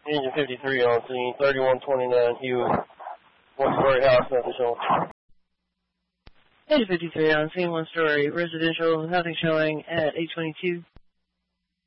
Engine 53 on scene, 3129 Hughes, one-story house, nothing showing. Engine 53 on scene, one-story residential, nothing showing at 822.